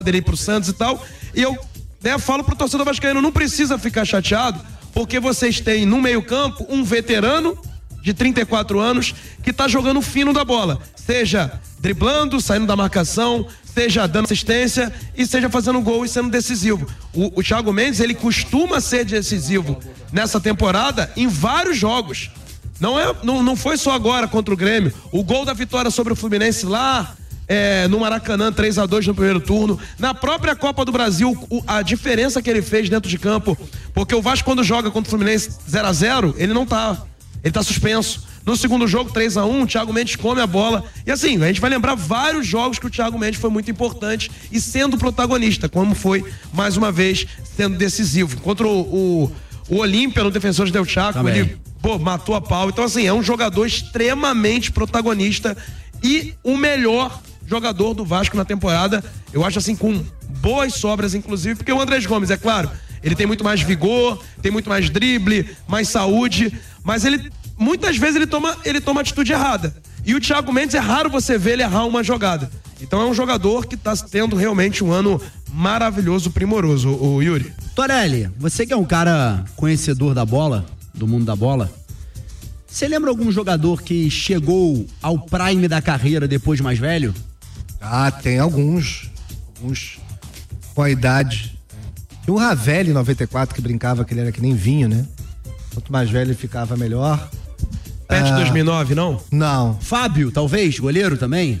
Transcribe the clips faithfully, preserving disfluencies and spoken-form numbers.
dele pro Santos e tal. E eu né, falo pro torcedor vascaíno, não precisa ficar chateado, porque vocês têm no meio-campo um veterano de trinta e quatro anos que tá jogando fino da bola, seja driblando, saindo da marcação, seja dando assistência e seja fazendo gol e sendo decisivo. O, o Thiago Mendes, ele costuma ser decisivo nessa temporada em vários jogos. Não, é, não, não foi só agora contra o Grêmio. O gol da vitória sobre o Fluminense lá é, no Maracanã, três a dois no primeiro turno. Na própria Copa do Brasil, o, a diferença que ele fez dentro de campo, porque o Vasco quando joga contra o Fluminense zero a zero, ele não tá. Ele tá suspenso. No segundo jogo, três a um, o Thiago Mendes come a bola. E assim, a gente vai lembrar vários jogos que o Thiago Mendes foi muito importante e sendo protagonista, como foi, mais uma vez, sendo decisivo. Contra o, o, o Olímpia, no Defensores del Chaco, Também. ele pô, matou a pau. Então, assim, é um jogador extremamente protagonista e o melhor jogador do Vasco na temporada. Eu acho assim, com boas sobras, inclusive, porque o Andrés Gomes, é claro, ele tem muito mais vigor, tem muito mais drible, mais saúde, mas ele muitas vezes ele toma, ele toma atitude errada. E o Thiago Mendes, é raro você ver ele errar uma jogada. Então é um jogador que está tendo realmente um ano maravilhoso, primoroso, o Yuri. Torelli, você que é um cara conhecedor da bola, do mundo da bola, você lembra algum jogador que chegou ao prime da carreira depois de mais velho? Ah, tem alguns. Alguns com a idade. Tem o Ravelli, em noventa e quatro, que brincava que ele era que nem vinho, né? Quanto mais velho ele ficava, melhor. Perto de ah, dois mil e nove, não? Não. Fábio, talvez, goleiro também?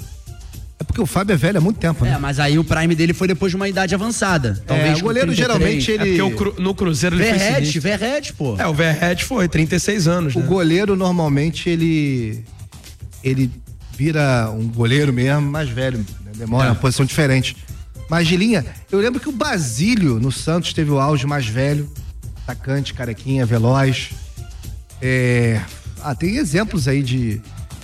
É porque o Fábio é velho há muito tempo, né? É, mas aí o prime dele foi depois de uma idade avançada. Talvez é, o goleiro geralmente ele... É porque o cru, no Cruzeiro ele Verrete, foi sinistro. Verrete, pô. É, o Verrete foi, trinta e seis anos, O né? goleiro normalmente ele... Ele vira um goleiro mesmo, mais velho, né? Demora é. uma posição diferente. Mas, Gilinha, eu lembro que o Basílio no Santos teve o auge mais velho, atacante, carequinha, veloz. É... Ah, tem exemplos aí de...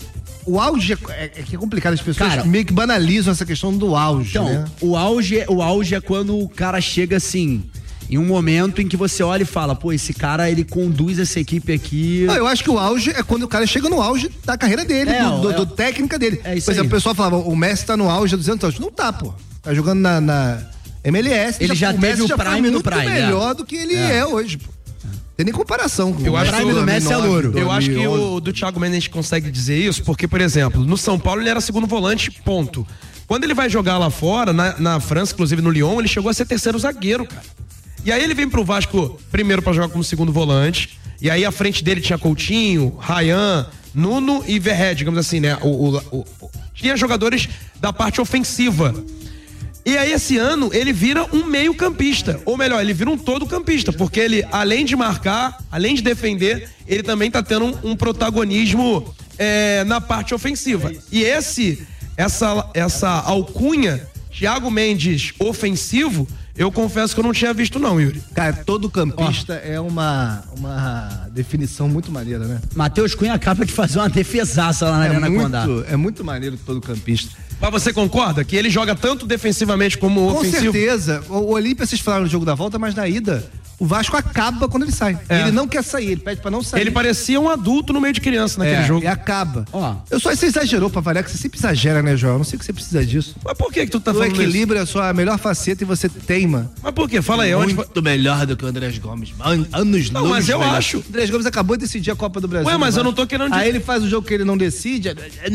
O auge é, é que é complicado, as pessoas cara, meio que banalizam essa questão do auge, então, né? o auge, o auge é quando o cara chega assim, em um momento em que você olha e fala, pô, esse cara, ele conduz essa equipe aqui... Ah, eu acho que o auge é quando o cara chega no auge da carreira dele, é, do, do, é, do técnica dele. É isso. Por exemplo, aí. o pessoal falava, o Messi tá no auge há duzentos anos. Não tá, pô. Tá jogando na, na M L S. Ele já, já teve o prime do prime. melhor é. do que ele é, é hoje, pô. Tem nem comparação com eu o acho prime do Messi é louro. Eu acho que o do Thiago Mendes a gente consegue dizer isso, porque, por exemplo, no São Paulo ele era segundo volante, ponto. Quando ele vai jogar lá fora, na, na França, inclusive no Lyon, ele chegou a ser terceiro zagueiro, cara. E aí ele vem pro Vasco primeiro pra jogar como segundo volante, e aí à frente dele tinha Coutinho, Ryan, Nuno e Verrete, digamos assim, né? O, o, o, o, tinha jogadores da parte ofensiva. E aí esse ano ele vira um meio campista, ou melhor, ele vira um todo campista, porque ele, além de marcar, além de defender, ele também tá tendo um, um protagonismo é, na parte ofensiva. E esse, essa, essa alcunha, Thiago Mendes ofensivo, eu confesso que eu não tinha visto não, Yuri. Cara, todo campista oh. é uma, uma definição muito maneira, né? Matheus Cunha acaba de fazer uma defesaça lá na é Arena muito, Condá. É muito maneiro todo campista. Mas você concorda que ele joga tanto defensivamente como Com ofensivo? Com certeza. O Olímpia, vocês falaram no jogo da volta, mas na ida, o Vasco acaba quando ele sai. É. Ele não quer sair, ele pede pra não sair. Ele parecia um adulto no meio de criança naquele é, jogo. E acaba. Ó. Eu só, você exagerou pra variar, que você sempre exagera, né, João? Eu não sei que você precisa disso. Mas por que que tu tá o falando isso? O equilíbrio é a sua melhor faceta e você teima. Mas por quê? Fala aí. Muito onde... melhor do que o Andrés Gomes. Anos Não, mas eu melhor. acho. O Andrés Gomes acabou de decidir a Copa do Brasil. Ué, mas eu não tô querendo... Aí ele faz o jogo que ele não decide.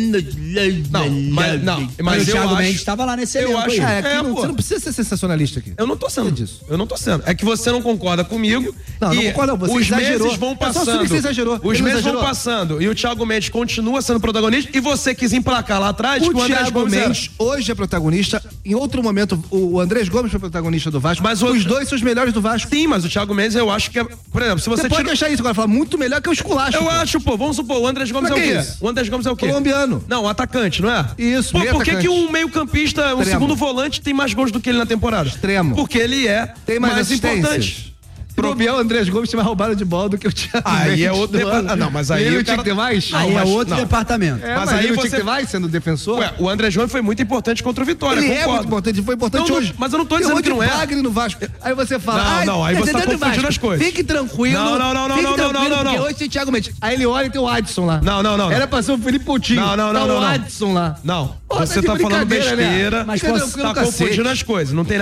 Não, mas, não, mas o eu Thiago acho... Mendes estava lá nesse eu acho, é, é, não, você não precisa ser sensacionalista aqui. Eu não tô sendo disso. Eu não tô sendo. É que você não concorda comigo. Não, não concordo. Você os exagerou. meses vão passando. É você exagerou. Os ele meses exagerou. vão passando e o Thiago Mendes continua sendo protagonista e você quis emplacar lá atrás o que o Andrés Thiago Gomes Mendes era. hoje é protagonista. Em outro momento, o Andrés Gomes foi protagonista do Vasco. Mas os outro... dois são os melhores do Vasco. Sim, mas o Thiago Mendes eu acho que é... Por exemplo, se você... Você pode tira... achar isso agora, falar muito melhor que o esculacho. Eu pô. acho, pô. Vamos supor, o Andrés Gomes pra é o quê? Isso? O Andrés Gomes é o quê? Colombiano. Não, atacante, não é? Isso, Pô, meio por que atacante. que um meio campista, um Extremo. segundo volante tem mais gols do que ele na temporada? Extremo. Porque ele é tem mais, mais assistências. importante. Pro Biel, o Andrés Gomes tinha mais roubado de bola do que o Thiago Aí Mendes é outro do ano. departamento. Não, mas aí E ele o não tinha cara- que ter mais? Aí é mas- outro não. departamento. É, Mas mas, aí ele não você- tinha que ter mais sendo defensor? Ué, o André Jones foi muito importante contra o Vitória, Ele é concordo. muito importante, foi importante Não, não, hoje. mas eu não tô Tem um dizendo monte que não de é. bagre no Vasco. Aí você fala, Não, ai, não, aí você tá defendendo o confundindo Vasco. as coisas. Fique tranquilo. Não, não, não, não, fique não, não, tranquilo, não, não, porque não. hoje tem Thiago Mendes. Aí ele olha e tem o Adson lá. Não, não, não, não. Era pra ser o Felipe Coutinho. Não, não, não, Tá não, o não. Adson lá. Não, Pô, você tá tá de falando brincadeira, né? besteira, Mas mas fica você tranquilo, tá confundindo cacete. as coisas. Não tem